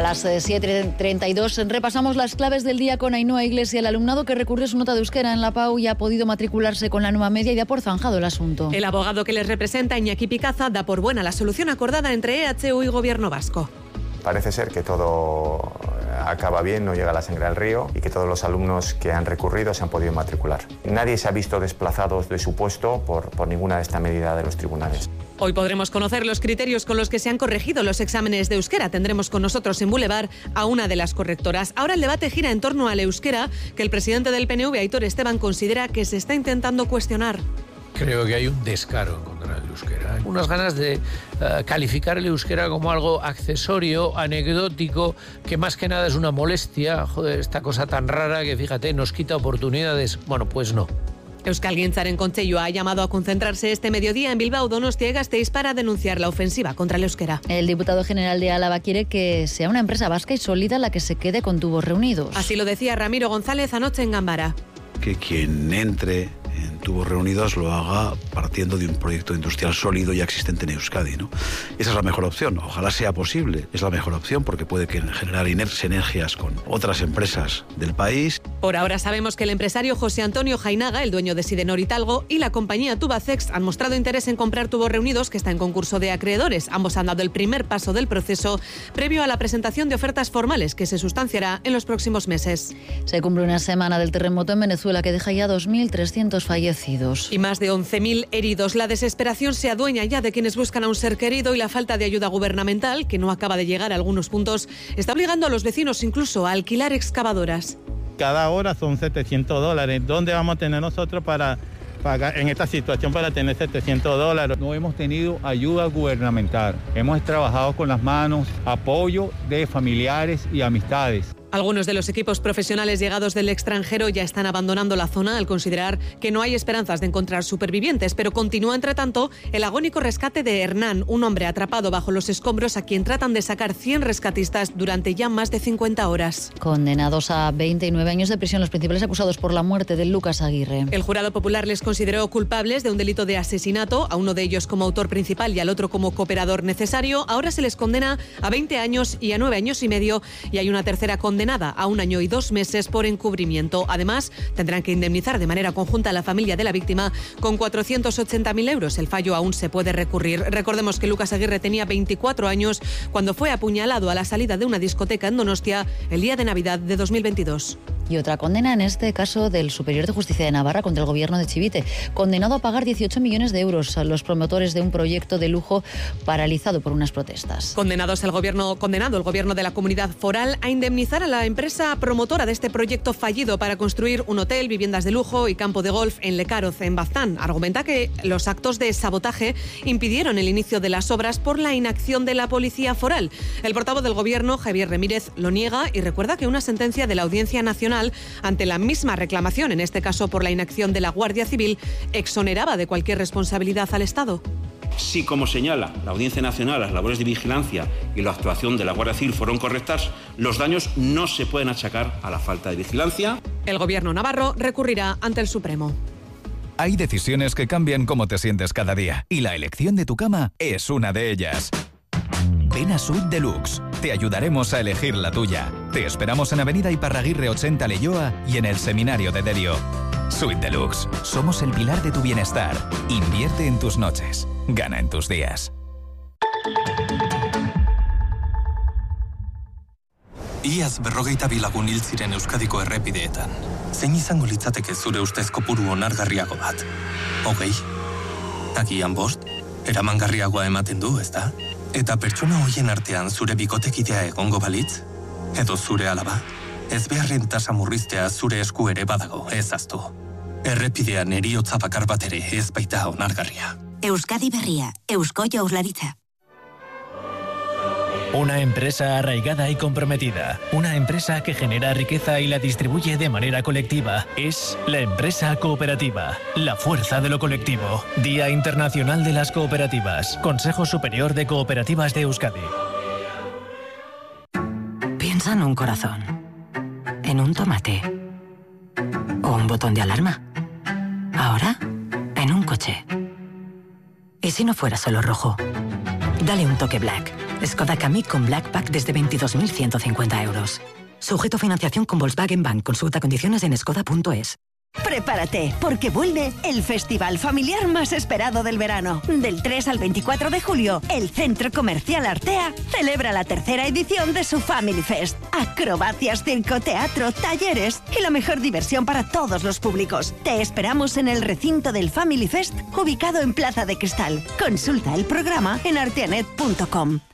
A las 7:32 repasamos las claves del día con Ainhoa Iglesia. El alumnado que recurrió su nota de euskera en la PAU ya ha podido matricularse con la nueva media y da por zanjado el asunto. El abogado que les representa, Iñaki Picaza, da por buena la solución acordada entre EHU y Gobierno vasco. Parece ser que todo acaba bien, no llega la sangre al río y que todos los alumnos que han recurrido se han podido matricular. Nadie se ha visto desplazado de su puesto por ninguna de estas medidas de los tribunales. Hoy podremos conocer los criterios con los que se han corregido los exámenes de euskera. Tendremos con nosotros en Boulevard a una de las correctoras. Ahora el debate gira en torno al euskera, que el presidente del PNV, Aitor Esteban, considera que se está intentando cuestionar. Creo que hay un descaro en contra del euskera. Unas ganas de calificar el euskera como algo accesorio, anecdótico, que más que nada es una molestia. Joder, esta cosa tan rara que, fíjate, nos quita oportunidades. Bueno, pues no. Euskalgintzaren Kontseilua ha llamado a concentrarse este mediodía en Bilbao, Donostia y Gasteiz para denunciar la ofensiva contra el euskera. El diputado general de Álava quiere que sea una empresa vasca y sólida la que se quede con tubos reunidos. Así lo decía Ramiro González anoche en Gambara. Que quien entre en tubos reunidos lo haga partiendo de un proyecto industrial sólido ya existente en Euskadi, ¿no? Esa es la mejor opción, ojalá sea posible, es la mejor opción porque puede generar sinergias con otras empresas del país. Por ahora sabemos que el empresario José Antonio Jainaga, el dueño de Sidenor Hidalgo, y la compañía Tubacex han mostrado interés en comprar tubos reunidos, que está en concurso de acreedores. Ambos han dado el primer paso del proceso previo a la presentación de ofertas formales que se sustanciará en los próximos meses. Se cumple una semana del terremoto en Venezuela que deja ya 2.300 fallecidos. Y más de 11.000 heridos. La desesperación se adueña ya de quienes buscan a un ser querido y la falta de ayuda gubernamental, que no acaba de llegar a algunos puntos, está obligando a los vecinos incluso a alquilar excavadoras. Cada hora son $700. ¿Dónde vamos a tener nosotros para pagar en esta situación para tener $700? No hemos tenido ayuda gubernamental. Hemos trabajado con las manos, apoyo de familiares y amistades. Algunos de los equipos profesionales llegados del extranjero ya están abandonando la zona al considerar que no hay esperanzas de encontrar supervivientes, pero continúa, entre tanto, el agónico rescate de Hernán, un hombre atrapado bajo los escombros a quien tratan de sacar 100 rescatistas durante ya más de 50 horas. Condenados a 29 años de prisión los principales acusados por la muerte de Lucas Aguirre. El jurado popular les consideró culpables de un delito de asesinato, a uno de ellos como autor principal y al otro como cooperador necesario. Ahora se les condena a 20 años y a 9 años y medio y hay una tercera condenada a 1 año y 2 meses por encubrimiento. Además, tendrán que indemnizar de manera conjunta a la familia de la víctima con 480.000 euros. El fallo aún se puede recurrir. Recordemos que Lucas Aguirre tenía 24 años cuando fue apuñalado a la salida de una discoteca en Donostia el día de Navidad de 2022. Y otra condena en este caso del Superior de Justicia de Navarra contra el gobierno de Chivite, condenado a pagar 18 millones de euros a los promotores de un proyecto de lujo paralizado por unas protestas. Condenado el gobierno de la comunidad foral a indemnizar a la empresa promotora de este proyecto fallido para construir un hotel, viviendas de lujo y campo de golf en Lecaroz, en Baztán. Argumenta que los actos de sabotaje impidieron el inicio de las obras por la inacción de la policía foral. El portavoz del gobierno, Javier Remírez, lo niega y recuerda que una sentencia de la Audiencia Nacional ante la misma reclamación, en este caso por la inacción de la Guardia Civil, exoneraba de cualquier responsabilidad al Estado. Si, como señala la Audiencia Nacional, las labores de vigilancia y la actuación de la Guardia Civil fueron correctas, los daños no se pueden achacar a la falta de vigilancia. El gobierno navarro recurrirá ante el Supremo. Hay decisiones que cambian cómo te sientes cada día y la elección de tu cama es una de ellas. Ven a Suite Deluxe. Te ayudaremos a elegir la tuya. Te esperamos en Avenida Iparraguirre 80 Leioa y en el Seminario de Derio. Suite Deluxe. Somos el pilar de tu bienestar. Invierte en tus noches. Gana en tus días. Iaz 42 lagun hil ziren Euskadiko errepideetan. Zein izango litzateke zure ustez kopuru onargarriago bat? 20? Agian 5? Eramangarriagoa ematen du, ezta? Eta pertsona hoien artean zure bikotekidea egongo balitz? Edo zure alaba? Ez beharren tasa murriztea zure esku ere badago, ez ahaztu. Errepidean heriotza bakar bat ere ez baita onargarria. Euskadi Berria, Eusko Jaurlaritza. Una empresa arraigada y comprometida. Una empresa que genera riqueza y la distribuye de manera colectiva. Es la empresa cooperativa. La fuerza de lo colectivo. Día Internacional de las Cooperativas. Consejo Superior de Cooperativas de Euskadi. Piensa en un corazón. En un tomate. O un botón de alarma. Ahora, en un coche. ¿Y si no fuera solo rojo? Dale un toque black. Skoda Kamiq con Black Pack desde 22.150 euros. Sujeto a financiación con Volkswagen Bank. Consulta condiciones en skoda.es. Prepárate, porque vuelve el festival familiar más esperado del verano. Del 3 al 24 de julio, el Centro Comercial Artea celebra la tercera edición de su Family Fest. Acrobacias, circo, teatro, talleres y la mejor diversión para todos los públicos. Te esperamos en el recinto del Family Fest, ubicado en Plaza de Cristal. Consulta el programa en arteanet.com.